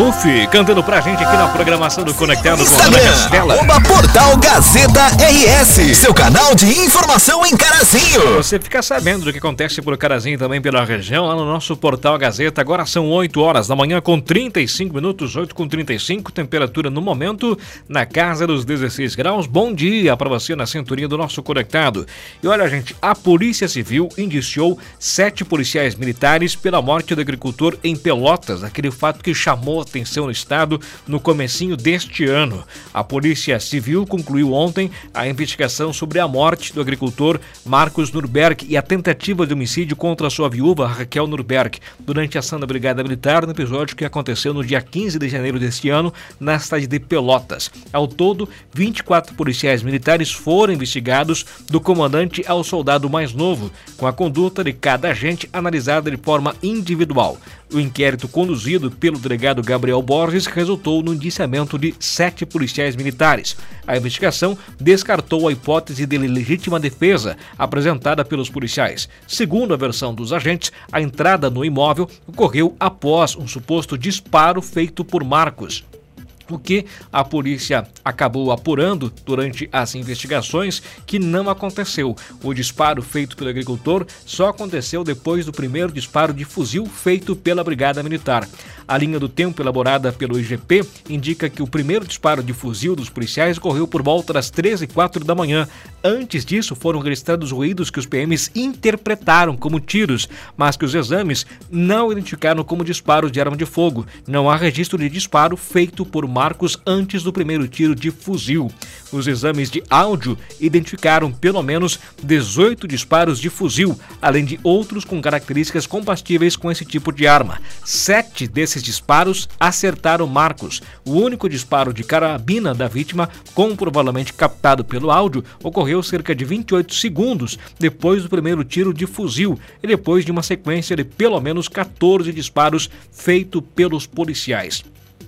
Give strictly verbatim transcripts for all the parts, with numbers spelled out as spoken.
Maluf, cantando pra gente aqui na programação do Conectado com a Ana Castela. Arroba Portal Gazeta R S, seu canal de informação em Carazinho. Você fica sabendo do que acontece por Carazinho e também pela região, lá no nosso Portal Gazeta. Agora são oito horas da manhã com trinta e cinco minutos, oito com trinta e cinco, temperatura no momento na casa dos dezesseis graus. Bom dia para você na sintonia do nosso Conectado. E olha, gente, a Polícia Civil indiciou sete policiais militares pela morte do agricultor em Pelotas, aquele fato que chamou atenção no estado no comecinho deste ano. A Polícia Civil concluiu ontem a investigação sobre a morte do agricultor Marcos Nurberg e a tentativa de homicídio contra a sua viúva Raquel Nurberg durante a ação da Brigada Militar no episódio que aconteceu no dia quinze de janeiro deste ano na cidade de Pelotas. Ao todo, vinte e quatro policiais militares foram investigados, do comandante ao soldado mais novo, com a conduta de cada agente analisada de forma individual. O inquérito conduzido pelo delegado Gabriel Borges resultou no indiciamento de sete policiais militares. A investigação descartou a hipótese de legítima defesa apresentada pelos policiais. Segundo a versão dos agentes, a entrada no imóvel ocorreu após um suposto disparo feito por Marcos. O que a polícia acabou apurando durante as investigações que não aconteceu. O disparo feito pelo agricultor só aconteceu depois do primeiro disparo de fuzil feito pela Brigada Militar. A linha do tempo elaborada pelo I G P indica que o primeiro disparo de fuzil dos policiais ocorreu por volta das treze e quatro da manhã. Antes disso, foram registrados ruídos que os P Ms interpretaram como tiros, mas que os exames não identificaram como disparos de arma de fogo. Não há registro de disparo feito por Marcos antes do primeiro tiro de fuzil. Os exames de áudio identificaram pelo menos dezoito disparos de fuzil, além de outros com características compatíveis com esse tipo de arma. Sete desses disparos acertaram Marcos. O único disparo de carabina da vítima, comprovadamente captado pelo áudio, ocorreu cerca de vinte e oito segundos depois do primeiro tiro de fuzil e depois de uma sequência de pelo menos quatorze disparos feito pelos policiais.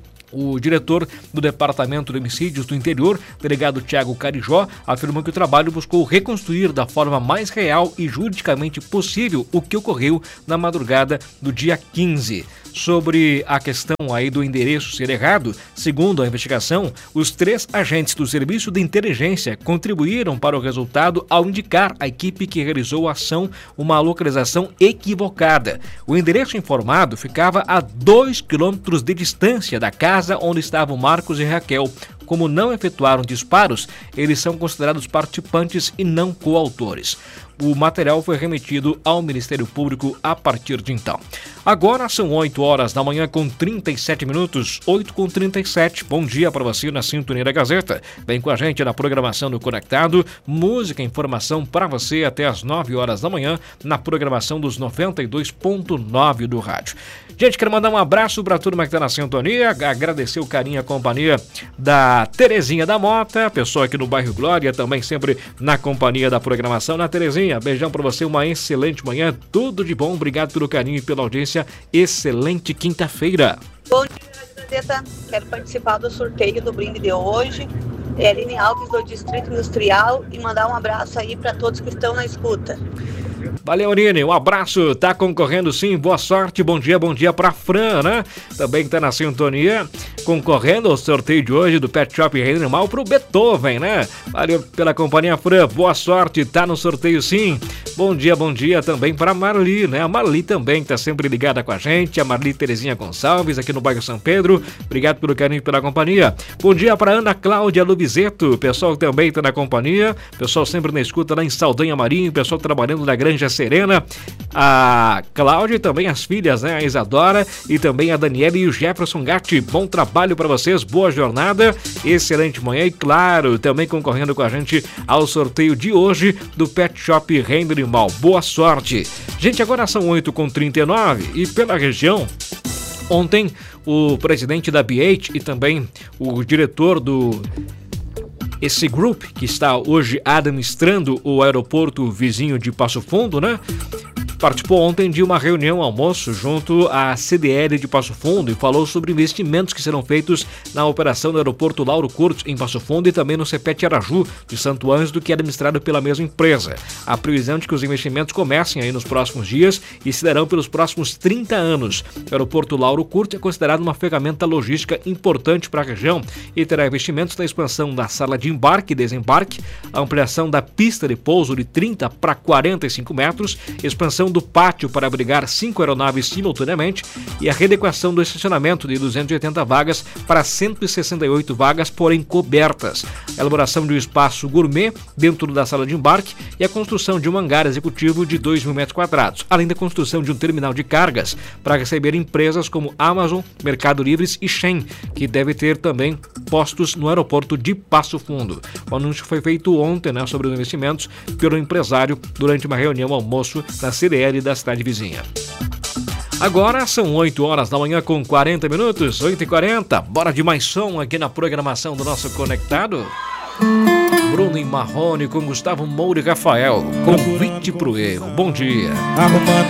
O diretor do Departamento de Homicídios do Interior, delegado Thiago Carijó, afirmou que o trabalho buscou reconstruir da forma mais real e juridicamente possível o que ocorreu na madrugada do dia quinze. Sobre a questão aí do endereço ser errado, segundo a investigação, os três agentes do Serviço de Inteligência contribuíram para o resultado ao indicar à equipe que realizou a ação uma localização equivocada. O endereço informado ficava a dois quilômetros de distância da casa onde estavam Marcos e Raquel. Como não efetuaram disparos, eles são considerados participantes e não coautores. O material foi remetido ao Ministério Público a partir de então. Agora são oito horas da manhã com trinta e sete minutos, oito com trinta e sete. Bom dia para você na sintonia da Gazeta. Vem com a gente na programação do Conectado. Música e informação para você até as nove horas da manhã na programação dos noventa e dois ponto nove do rádio. Gente, quero mandar um abraço para a turma que está na sintonia, agradecer o carinho e a companhia da Terezinha da Mota, pessoa aqui no bairro Glória, também sempre na companhia da programação. Na Terezinha, beijão para você, uma excelente manhã, tudo de bom, obrigado pelo carinho e pela audiência, excelente quinta-feira. Bom dia, Gazeta, quero participar do sorteio do brinde de hoje, é Aline Alves do Distrito Industrial, e mandar um abraço aí para todos que estão na escuta. Valeu, Aline, um abraço, tá concorrendo sim, boa sorte, bom dia, bom dia pra Fran, né? Também que tá na sintonia, concorrendo ao sorteio de hoje do Pet Shop Reino Animal pro Beethoven, né? Valeu pela companhia, Fran, boa sorte, tá no sorteio sim. Bom dia, bom dia também pra Marli, né? A Marli também que tá sempre ligada com a gente, a Marli Terezinha Gonçalves aqui no bairro São Pedro, obrigado pelo carinho e pela companhia. Bom dia pra Ana Cláudia Lubizeto, pessoal que também tá na companhia, pessoal sempre na escuta lá em Saldanha Marinho, pessoal trabalhando na Granja Serena, a Cláudia e também as filhas, né? A Isadora e também a Daniela e o Jefferson Gatti. Bom trabalho para vocês, boa jornada, excelente manhã e claro, também concorrendo com a gente ao sorteio de hoje do Pet Shop Reino Animal. Boa sorte. Gente, agora são oito com trinta e nove e pela região, ontem o presidente da B H e também o diretor do esse grupo que está hoje administrando o aeroporto vizinho de Passo Fundo, né? participou ontem de uma reunião almoço junto à C D L de Passo Fundo e falou sobre investimentos que serão feitos na operação do aeroporto Lauro Curtis em Passo Fundo e também no CEPET Araju de Santo Ângelo, que é administrado pela mesma empresa. A previsão de que os investimentos comecem aí nos próximos dias e se darão pelos próximos trinta anos. O aeroporto Lauro Curtis é considerado uma ferramenta logística importante para a região e terá investimentos na expansão da sala de embarque e desembarque, a ampliação da pista de pouso de trinta para quarenta e cinco metros, expansão do pátio para abrigar cinco aeronaves simultaneamente e a readequação do estacionamento de duzentas e oitenta vagas para cento e sessenta e oito vagas, porém cobertas. A elaboração de um espaço gourmet dentro da sala de embarque e a construção de um hangar executivo de dois mil metros quadrados, além da construção de um terminal de cargas para receber empresas como Amazon, Mercado Livres e Shein, que deve ter também postos no aeroporto de Passo Fundo. O anúncio foi feito ontem, né, sobre os investimentos pelo empresário durante uma reunião almoço na C D L da cidade vizinha. Agora são oito horas da manhã com quarenta minutos, oito e quarenta. Bora de mais som aqui na programação do nosso Conectado. Bruno e Marrone com Gustavo Moura e Rafael. Convite pro erro. Bom dia.